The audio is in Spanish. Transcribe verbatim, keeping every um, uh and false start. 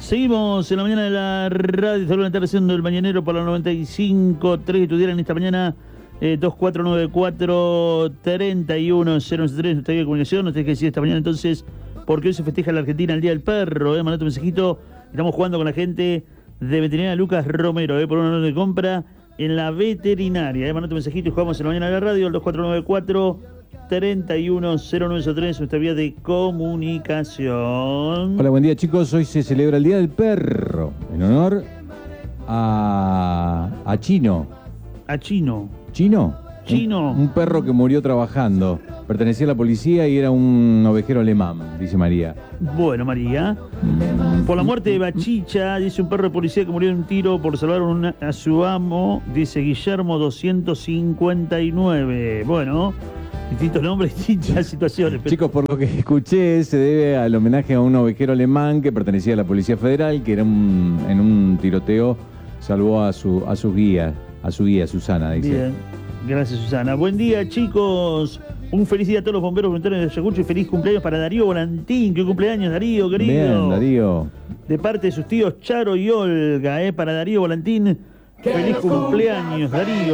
Seguimos en la mañana de la radio, saludos, está haciendo el mañanero por la noventa y cinco tres. Estuvieran esta mañana eh, dos cuatro nueve cuatro, tres uno cero tres, nuestra vía de comunicación. Nos tenés que decir esta mañana entonces, porque hoy se festeja en la Argentina el Día del Perro. Eh, mandate un mensajito. Estamos jugando con la gente de Veterinaria Lucas Romero, eh, por una nota de compra en la veterinaria. Eh, mandate un mensajito y jugamos en la mañana de la radio, el dos cuatro nueve cuatro, tres uno cero nueve cero tres, nuestra vía de comunicación. Hola, buen día, chicos. Hoy se celebra el Día del Perro en honor a, a Chino. A Chino. ¿Chino? Chino. Un, un perro que murió trabajando. Pertenecía a la policía y era un ovejero alemán, dice María. Bueno, María. Por la muerte de Bachicha, dice un perro de policía que murió en un tiro por salvar una, a su amo, dice Guillermo doscientos cincuenta y nueve. Bueno, distintos nombres, distintas situaciones. Pero... Chicos, por lo que escuché, se debe al homenaje a un ovejero alemán que pertenecía a la Policía Federal, que era un, en un tiroteo salvó a su, a su guía, a su guía, Susana, dice. Bien, gracias, Susana. Buen día, chicos. Un feliz día a todos los bomberos voluntarios de Ayacucho y feliz cumpleaños para Darío Volantín. ¿Qué cumpleaños, Darío, querido? Bien, Darío. De parte de sus tíos Charo y Olga, eh, para Darío Volantín. Feliz cumpleaños, Darío.